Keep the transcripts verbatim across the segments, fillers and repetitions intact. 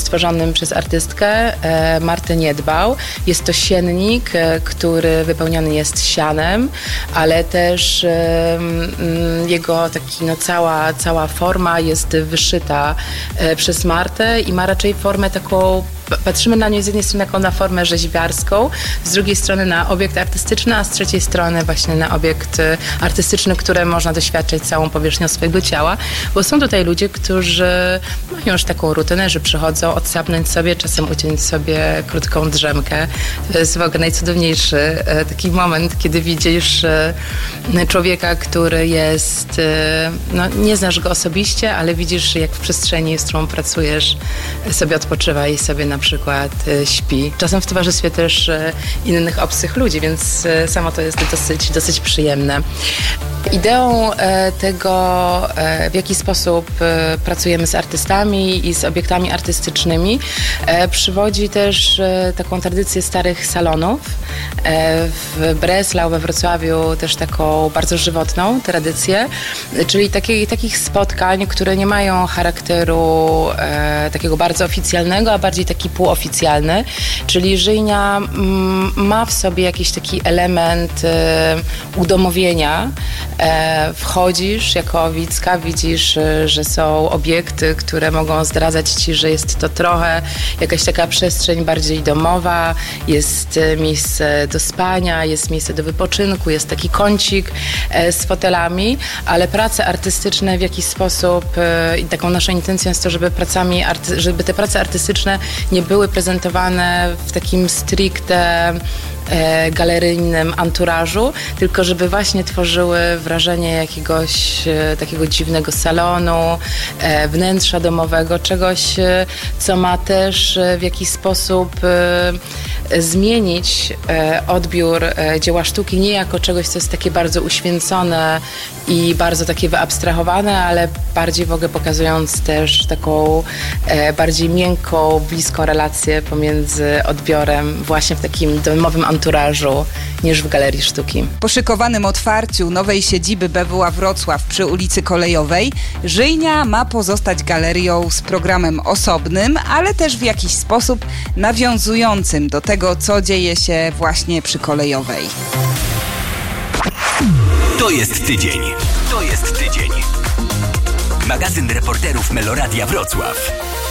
stworzonym przez artystkę Martę Niedbał. Jest to siennik, który wypełniony jest sianem, ale też jego taki, no, cała, cała forma jest wyszyta przez Martę i ma raczej formę taką, patrzymy na nią z jednej strony jako na formę rzeźbiarską, z drugiej strony na obiekt artystyczny, a z trzeciej strony właśnie na obiekt artystyczny, który można doświadczyć całą powierzchnią swojego ciała, bo są tutaj ludzie, którzy mają już taką rutynę, że przychodzą odsapnąć sobie, czasem uciąć sobie krótką drzemkę. To jest w ogóle najcudowniejszy taki moment, kiedy widzisz człowieka, który jest, no nie znasz go osobiście, ale widzisz, jak w przestrzeni, z którą pracujesz, sobie odpoczywa i sobie na przykład śpi. Czasem w towarzystwie też innych obcych ludzi, więc samo to jest dosyć, dosyć przyjemne. Ideą tego, w jaki sposób pracujemy z artystami i z obiektami artystycznymi, przywodzi też taką tradycję starych salonów. W Breslau, we Wrocławiu też taką bardzo żywotną tradycję, czyli takiej, takich spotkań, które nie mają charakteru e, takiego bardzo oficjalnego, a bardziej taki półoficjalny, czyli Żyjnia m, ma w sobie jakiś taki element e, udomowienia. E, wchodzisz jako widzka, widzisz, e, że są obiekty, które mogą zdradzać ci, że jest to trochę jakaś taka przestrzeń bardziej domowa, jest e, miejsce do spania, jest miejsce do wypoczynku, jest taki kącik e, z fotelami, ale prace artystyczne w jakiś sposób e, i taką naszą intencją jest to, żeby pracami, arty, żeby te prace artystyczne nie były prezentowane w takim stricte e, galeryjnym anturażu, tylko żeby właśnie tworzyły wrażenie jakiegoś e, takiego dziwnego salonu, e, wnętrza domowego, czegoś, e, co ma też e, w jakiś sposób e, zmienić e, odbiór e, dzieła sztuki nie jako czegoś, co jest takie bardzo uświęcone i bardzo takie wyabstrahowane, ale bardziej w ogóle pokazując też taką e, bardziej miękką, bliską relację pomiędzy odbiorem właśnie w takim domowym anturażu niż w Galerii Sztuki. Po szykowanym otwarciu nowej siedziby B W A Wrocław przy ulicy Kolejowej Żyjnia ma pozostać galerią z programem osobnym, ale też w jakiś sposób nawiązującym do tego, co dzieje się właśnie przy Kolejowej. To jest tydzień. To jest tydzień. Magazyn reporterów Meloradia Wrocław.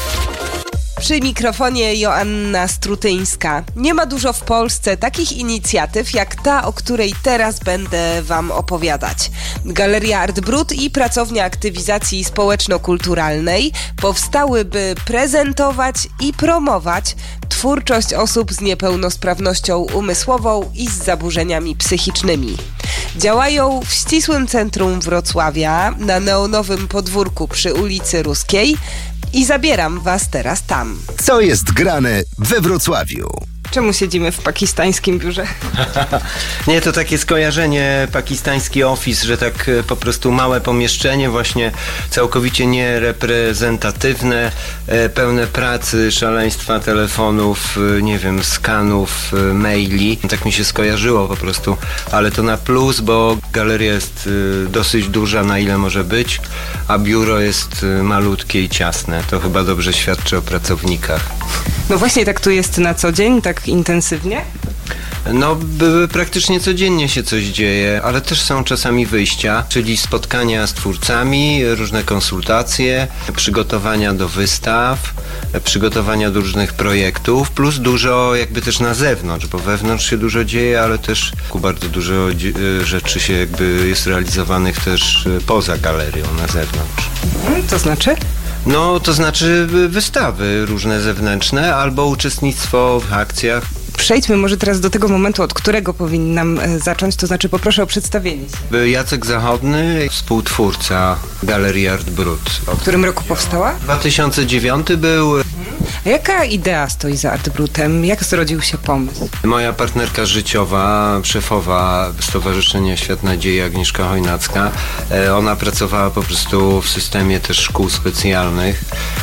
Przy mikrofonie Joanna Strutyńska. Nie ma dużo w Polsce takich inicjatyw jak ta, o której teraz będę Wam opowiadać. Galeria Art Brut i Pracownia Aktywizacji Społeczno-Kulturalnej powstały, by prezentować i promować twórczość osób z niepełnosprawnością umysłową i z zaburzeniami psychicznymi. Działają w ścisłym centrum Wrocławia, na neonowym podwórku przy ulicy Ruskiej i zabieram Was teraz tam. Co jest grane we Wrocławiu? Czemu siedzimy w pakistańskim biurze? Nie, to takie skojarzenie, pakistański office, że tak po prostu małe pomieszczenie, właśnie całkowicie niereprezentatywne, pełne pracy, szaleństwa telefonów, nie wiem, skanów, maili. Tak mi się skojarzyło po prostu, ale to na plus, bo galeria jest dosyć duża, na ile może być, a biuro jest malutkie i ciasne. To chyba dobrze świadczy o pracownikach. No właśnie, tak tu jest na co dzień, tak intensywnie? No, b- praktycznie codziennie się coś dzieje, ale też są czasami wyjścia, czyli spotkania z twórcami, różne konsultacje, przygotowania do wystaw, przygotowania do różnych projektów, plus dużo jakby też na zewnątrz, bo wewnątrz się dużo dzieje, ale też bardzo dużo dzie- rzeczy się jakby jest realizowanych też poza galerią, na zewnątrz. Hmm, to znaczy? No, to znaczy wystawy różne zewnętrzne albo uczestnictwo w akcjach. Przejdźmy może teraz do tego momentu, od którego powinnam zacząć, to znaczy poproszę o przedstawienie się. Jacek Zachodny, współtwórca Galerii Art Brut. W którym roku powstała? dwa tysiące dziewiąty był. A jaka idea stoi za Art Brutem? Jak zrodził się pomysł? Moja partnerka życiowa, szefowa Stowarzyszenia Świat Nadziei, Agnieszka Chojnacka, ona pracowała po prostu w systemie też szkół specjalnych,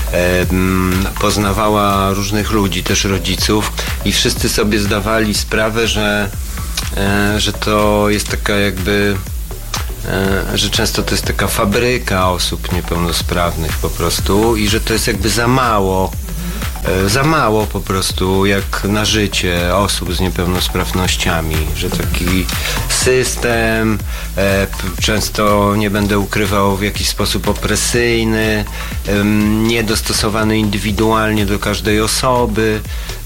poznawała różnych ludzi, też rodziców i wszyscy sobie zdawali sprawę, że, że to jest taka jakby, że często to jest taka fabryka osób niepełnosprawnych po prostu i że to jest jakby za mało za mało po prostu jak na życie osób z niepełnosprawnościami, że taki system często, nie będę ukrywał, w jakiś sposób opresyjny, niedostosowany indywidualnie do każdej osoby.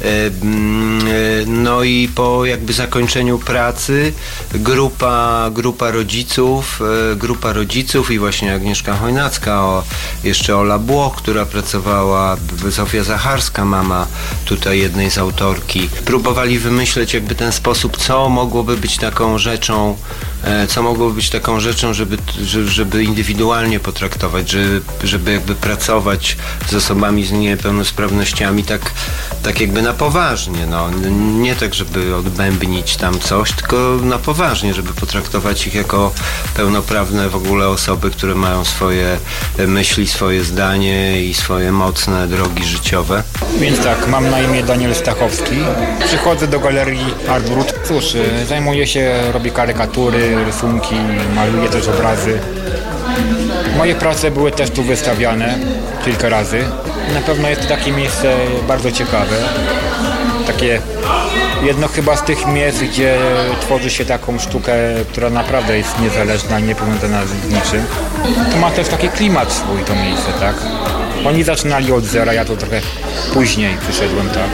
No i po jakby zakończeniu pracy grupa, grupa rodziców, grupa rodziców i właśnie Agnieszka Chojnacka, o, jeszcze Ola Błoch, która pracowała, Zofia Zacharska, mama tutaj jednej z autorki, próbowali wymyśleć jakby ten sposób, co mogłoby być taką rzeczą, co mogłoby być taką rzeczą, żeby, żeby indywidualnie potraktować, żeby, żeby jakby pracować z osobami z niepełnosprawnościami tak, tak jakby na poważnie, no. Nie tak, żeby odbębnić tam coś, tylko na poważnie, żeby potraktować ich jako pełnoprawne w ogóle osoby, które mają swoje myśli, swoje zdanie i swoje mocne drogi życiowe. Więc tak, mam na imię Daniel Stachowski. Przychodzę do galerii Art Brut. Cóż, zajmuję się, robię karykatury, rysunki, maluję też obrazy. Moje prace były też tu wystawiane kilka razy. Na pewno jest to takie miejsce bardzo ciekawe. Takie jedno chyba z tych miejsc, gdzie tworzy się taką sztukę, która naprawdę jest niezależna, nie powiązana z niczym. To ma też taki klimat swój to miejsce, tak? Oni zaczynali od zera, ja to trochę później przyszedłem, tak?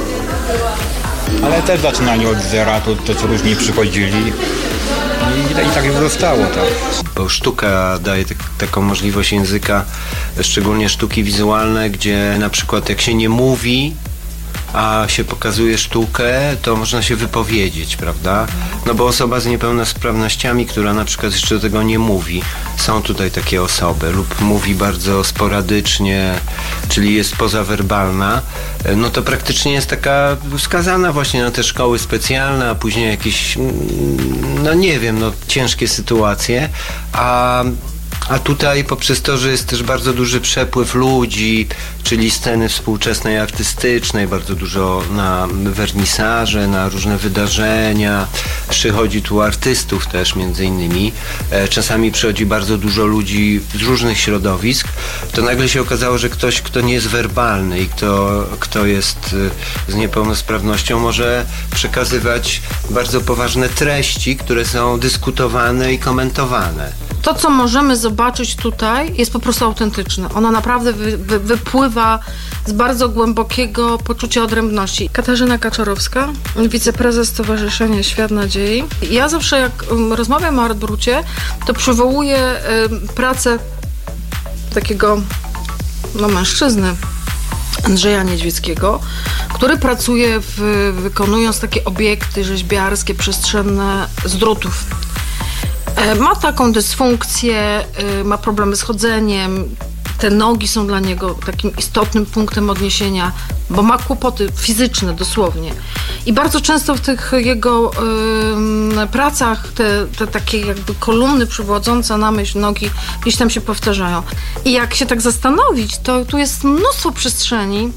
Ale też zaczynali od zera, to też różni przychodzili. I, I tak już zostało, tak. Bo sztuka daje tak, taką możliwość języka, szczególnie sztuki wizualne, gdzie na przykład jak się nie mówi, a się pokazuje sztukę, to można się wypowiedzieć, prawda? No bo osoba z niepełnosprawnościami, która na przykład jeszcze tego nie mówi, są tutaj takie osoby, lub mówi bardzo sporadycznie, czyli jest pozawerbalna, no to praktycznie jest taka skazana właśnie na te szkoły specjalne, a później jakieś, no nie wiem, no ciężkie sytuacje, a A tutaj poprzez to, że jest też bardzo duży przepływ ludzi, czyli sceny współczesnej, artystycznej, bardzo dużo na wernisaże, na różne wydarzenia. Przychodzi tu artystów też między innymi. Czasami przychodzi bardzo dużo ludzi z różnych środowisk. To nagle się okazało, że ktoś, kto nie jest werbalny i kto, kto jest z niepełnosprawnością, może przekazywać bardzo poważne treści, które są dyskutowane i komentowane. To, co możemy zobaczyć tutaj, jest po prostu autentyczne. Ona naprawdę wy, wy, wypływa z bardzo głębokiego poczucia odrębności. Katarzyna Kaczorowska, wiceprezes Stowarzyszenia Świat Nadziei. Ja zawsze, jak um, rozmawiam o Art Brucie, to przywołuję um, pracę takiego no, mężczyzny, Andrzeja Niedźwieckiego, który pracuje w, wykonując takie obiekty rzeźbiarskie, przestrzenne z drutów. Ma taką dysfunkcję, ma problemy z chodzeniem, te nogi są dla niego takim istotnym punktem odniesienia, bo ma kłopoty fizyczne dosłownie. I bardzo często w tych jego y, pracach te, te takie jakby kolumny przywodzące na myśl nogi gdzieś tam się powtarzają. I jak się tak zastanowić, to tu jest mnóstwo przestrzeni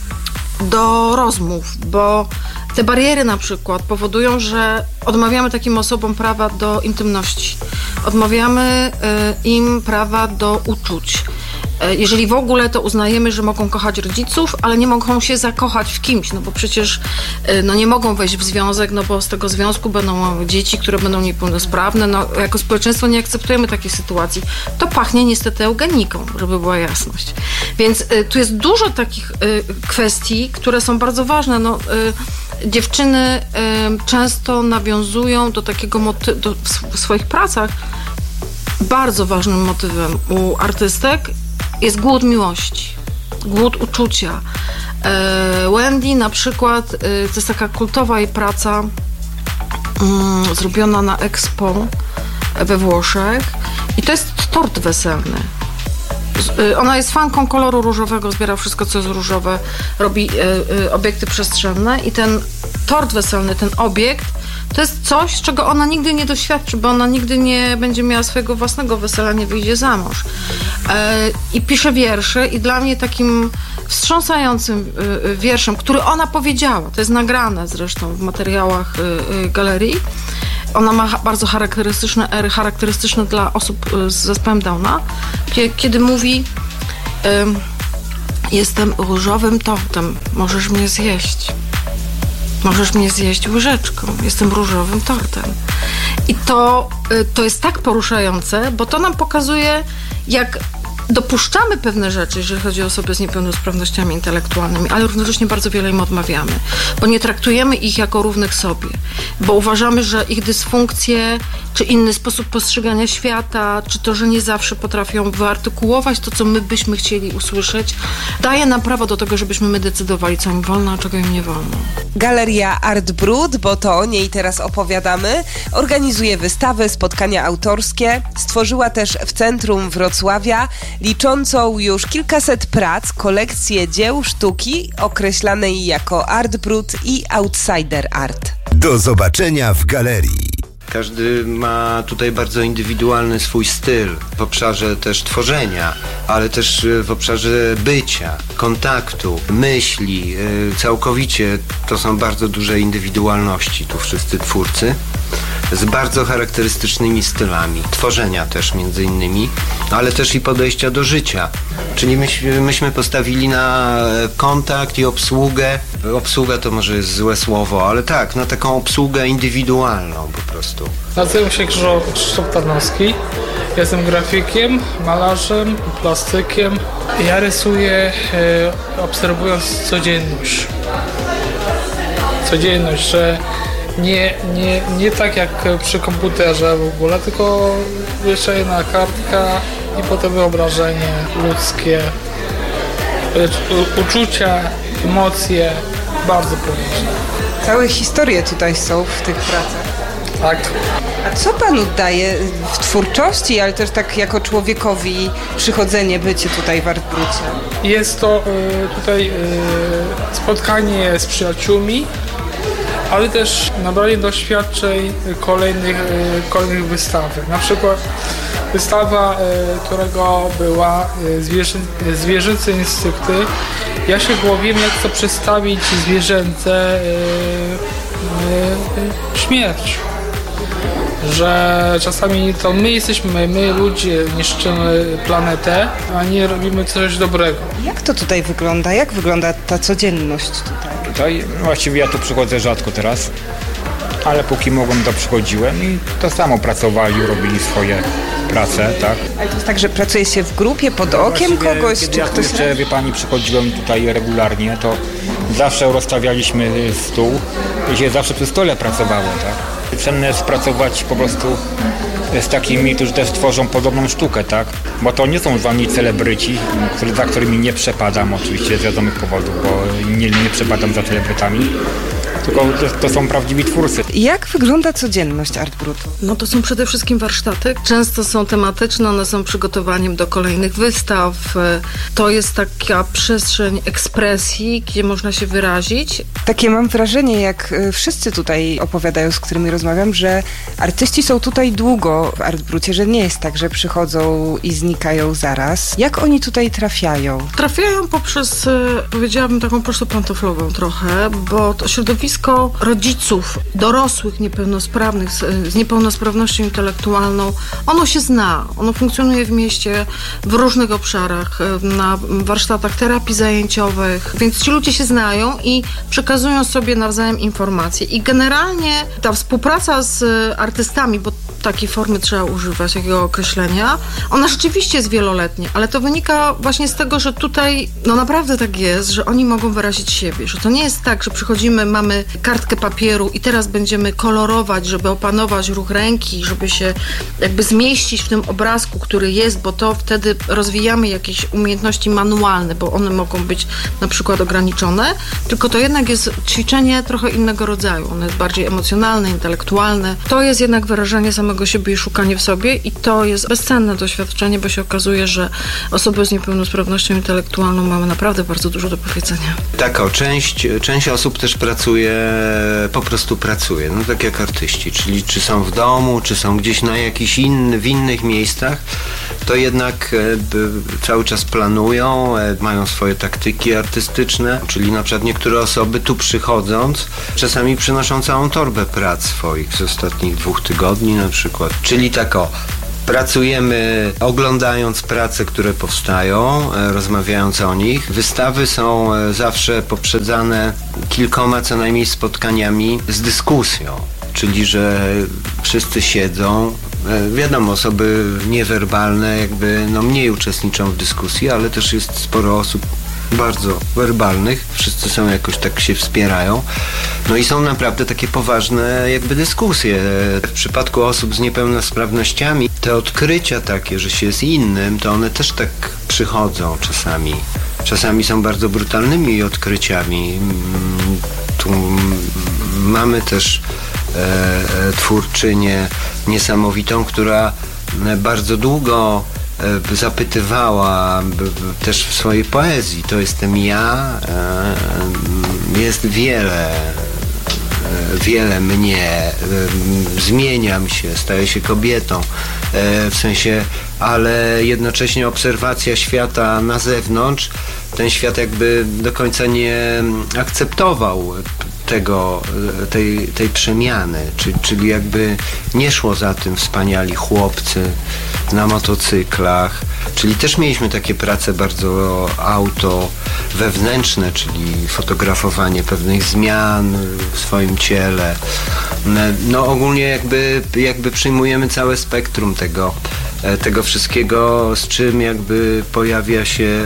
do rozmów, bo te bariery na przykład powodują, że odmawiamy takim osobom prawa do intymności. Odmawiamy y, im prawa do uczuć. Y, jeżeli w ogóle, to uznajemy, że mogą kochać rodziców, ale nie mogą się zakochać w kimś, no bo przecież y, no nie mogą wejść w związek, no bo z tego związku będą dzieci, które będą niepełnosprawne. No, jako społeczeństwo nie akceptujemy takiej sytuacji. To pachnie niestety eugeniką, żeby była jasność. Więc y, tu jest dużo takich y, kwestii, które są bardzo ważne. No, y, Dziewczyny y, często nawiązują do takiego moty- do, w swoich pracach. Bardzo ważnym motywem u artystek jest głód miłości, głód uczucia. Y, Wendy na przykład, y, to jest taka kultowa jej praca y, zrobiona na Expo we Włoszech i to jest tort weselny. Ona jest fanką koloru różowego, zbiera wszystko, co jest różowe, robi y, y, obiekty przestrzenne i ten tort weselny, ten obiekt, to jest coś, z czego ona nigdy nie doświadczy, bo ona nigdy nie będzie miała swojego własnego wesela, nie wyjdzie za mąż. Y, I pisze wiersze i dla mnie takim wstrząsającym y, y, wierszem, który ona powiedziała, to jest nagrane zresztą w materiałach y, y, galerii. Ona ma bardzo charakterystyczne ery, charakterystyczne dla osób z zespołem Downa, kiedy mówi, jestem różowym tortem, możesz mnie zjeść. Możesz mnie zjeść łyżeczką. Jestem różowym tortem. I to, to jest tak poruszające, bo to nam pokazuje, jak dopuszczamy pewne rzeczy, jeżeli chodzi o osoby z niepełnosprawnościami intelektualnymi, ale równocześnie bardzo wiele im odmawiamy, bo nie traktujemy ich jako równych sobie, bo uważamy, że ich dysfunkcje, czy inny sposób postrzegania świata, czy to, że nie zawsze potrafią wyartykułować to, co my byśmy chcieli usłyszeć, daje nam prawo do tego, żebyśmy my decydowali, co im wolno, a czego im nie wolno. Galeria Art Brut, bo to o niej teraz opowiadamy, organizuje wystawy, spotkania autorskie. Stworzyła też w centrum Wrocławia liczącą już kilkaset prac kolekcję dzieł sztuki określanej jako Art Brut i Outsider Art. Do zobaczenia w galerii. Każdy ma tutaj bardzo indywidualny swój styl w obszarze też tworzenia, ale też w obszarze bycia, kontaktu, myśli. Całkowicie to są bardzo duże indywidualności tu wszyscy twórcy z bardzo charakterystycznymi stylami tworzenia też między innymi, ale też i podejścia do życia. Czyli myśmy, myśmy postawili na kontakt i obsługę. Obsługa to może jest złe słowo, ale tak, na taką obsługę indywidualną po prostu. Nazywam się Krzysztof Tarnowski. Jestem grafikiem, malarzem, plastykiem. Ja rysuję e, obserwując codzienność. Codzienność, że nie, nie, nie tak jak przy komputerze w ogóle, tylko jeszcze jedna kartka i potem wyobrażenie ludzkie, uczucia, emocje, bardzo poważne. Całe historie tutaj są w tych pracach. Tak. A co panu daje w twórczości, ale też tak jako człowiekowi przychodzenie, bycie tutaj w Art Brucie? Jest to y, tutaj y, spotkanie z przyjaciółmi, ale też nabranie doświadczeń kolejnych, y, kolejnych wystawy. Na przykład wystawa, y, którego była y, zwierzę, zwierzęce instynkty. Ja się głowiłem, jak to przedstawić zwierzęce y, y, śmierć. Że czasami to my jesteśmy, my ludzie niszczymy planetę, a nie robimy coś dobrego. Jak to tutaj wygląda? Jak wygląda ta codzienność tutaj? Tutaj właściwie ja tu przychodzę rzadko teraz, ale póki mogłem, to przychodziłem i to samo pracowali, robili swoje prace, tak? Ale to jest tak, że pracuje się w grupie, pod okiem właściwie, kogoś? Kiedy czy ja ktoś... jeszcze, wie pani, przychodziłem tutaj regularnie, to zawsze rozstawialiśmy stół i się zawsze przy stole pracowało, tak? Cenne jest pracować po prostu z takimi, którzy też tworzą podobną sztukę, tak? Bo to nie są żadni celebryci, który, za którymi nie przepadam oczywiście z wiadomych powodów, bo nie, nie przepadam za celebrytami, tylko to, to są prawdziwi twórcy. Jak wygląda codzienność Art Brutu? No to są przede wszystkim warsztaty. Często są tematyczne, one są przygotowaniem do kolejnych wystaw. To jest taka przestrzeń ekspresji, gdzie można się wyrazić. Takie mam wrażenie, jak wszyscy tutaj opowiadają, z którymi rozmawiam, że artyści są tutaj długo w Art Brucie, że nie jest tak, że przychodzą i znikają zaraz. Jak oni tutaj trafiają? Trafiają poprzez, powiedziałabym, taką pocztę pantoflową trochę, bo to środowisko rodziców, dorosłych niepełnosprawnych, z, z niepełnosprawnością intelektualną, ono się zna, ono funkcjonuje w mieście w różnych obszarach, na warsztatach terapii zajęciowych, więc ci ludzie się znają i przekazują sobie nawzajem informacje. I generalnie ta współpraca z artystami, bo takiej formy trzeba używać, takiego określenia, ona rzeczywiście jest wieloletnia, ale to wynika właśnie z tego, że tutaj no naprawdę tak jest, że oni mogą wyrazić siebie, że to nie jest tak, że przychodzimy, mamy kartkę papieru i teraz będziemy kolorować, żeby opanować ruch ręki, żeby się jakby zmieścić w tym obrazku, który jest, bo to wtedy rozwijamy jakieś umiejętności manualne, bo one mogą być na przykład ograniczone, tylko to jednak jest ćwiczenie trochę innego rodzaju. Ono jest bardziej emocjonalne, intelektualne. To jest jednak wyrażenie samego siebie i szukanie w sobie i to jest bezcenne doświadczenie, bo się okazuje, że osoby z niepełnosprawnością intelektualną mamy naprawdę bardzo dużo do powiedzenia. Tak, o, część, część osób też pracuje, po prostu pracuje, no tak jak artyści, czyli czy są w domu, czy są gdzieś na jakichś inny, w innych miejscach, to jednak e, cały czas planują, e, mają swoje taktyki artystyczne, czyli na przykład niektóre osoby tu przychodząc, czasami przynoszą całą torbę prac swoich z ostatnich dwóch tygodni na przykład, czyli tak o, Pracujemy oglądając prace, które powstają, rozmawiając o nich. Wystawy są zawsze poprzedzane kilkoma co najmniej spotkaniami z dyskusją, czyli że wszyscy siedzą. Wiadomo, osoby niewerbalne jakby no mniej uczestniczą w dyskusji, ale też jest sporo osób bardzo werbalnych, wszyscy są jakoś tak się wspierają, no i są naprawdę takie poważne jakby dyskusje. W przypadku osób z niepełnosprawnościami te odkrycia takie, że się jest innym, to one też tak przychodzą czasami. Czasami są bardzo brutalnymi odkryciami. Tu mamy też e, twórczynię niesamowitą, która bardzo długo zapytywała też w swojej poezji, to jestem ja, jest wiele, wiele mnie, zmieniam się, staję się kobietą, w sensie, ale jednocześnie obserwacja świata na zewnątrz, ten świat jakby do końca nie akceptował tego, tej, tej przemiany, czyli, czyli jakby nie szło za tym wspaniali chłopcy na motocyklach, czyli też mieliśmy takie prace bardzo auto wewnętrzne, czyli fotografowanie pewnych zmian w swoim ciele. No ogólnie jakby, jakby przyjmujemy całe spektrum tego, tego wszystkiego, z czym jakby pojawia się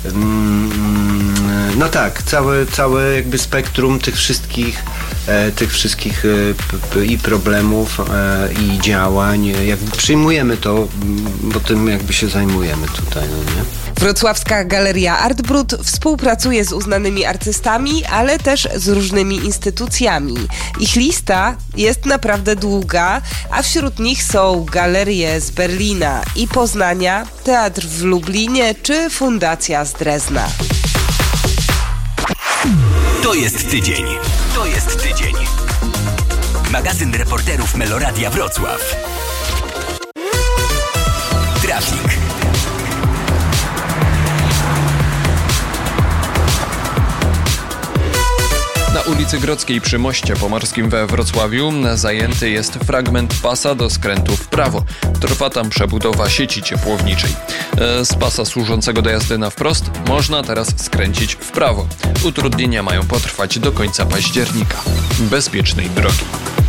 no tak, całe, całe jakby spektrum tych wszystkich e, tych wszystkich e, p, i problemów e, i działań. Jakby przyjmujemy to, bo tym jakby się zajmujemy tutaj, no nie? Wrocławska Galeria Art Brut współpracuje z uznanymi artystami, ale też z różnymi instytucjami. Ich lista jest naprawdę długa, a wśród nich są galerie z Berlina i Poznania, teatr w Lublinie czy fundacja z Drezna. To jest tydzień. To jest tydzień. Magazyn reporterów Meloradia Wrocław. Trafik. Na ulicy Grodzkiej przy Moście Pomorskim we Wrocławiu zajęty jest fragment pasa do skrętu w prawo. Trwa tam przebudowa sieci ciepłowniczej. Z pasa służącego do jazdy na wprost można teraz skręcić w prawo. Utrudnienia mają potrwać do końca października. Bezpiecznej drogi.